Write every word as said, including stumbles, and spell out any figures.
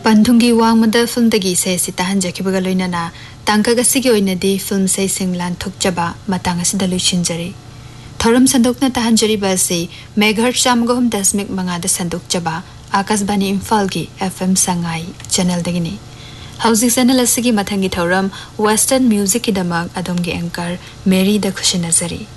Pandungi wangmada film dagi se sitahan jakibaga loinana tangkaga sigi oinadi film se singlan thukjaba matang asida luichinjari. Thoram sandokna tahan jari basi megahertz samgahum dasmik mangada sandokjaba Akasbani Imphal-gi F M Sangai channel dagini. Hausi channel asigi mathangi thoram Western music idamak adongi anchor Mary da Khushinazari.